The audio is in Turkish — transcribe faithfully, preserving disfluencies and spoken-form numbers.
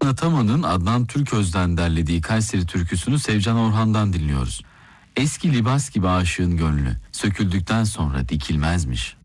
Ataman'ın Adnan Türköz'den derlediği Kayseri türküsünü Sevcan Orhan'dan dinliyoruz. Eski libas gibi aşığın gönlü, söküldükten sonra dikilmezmiş.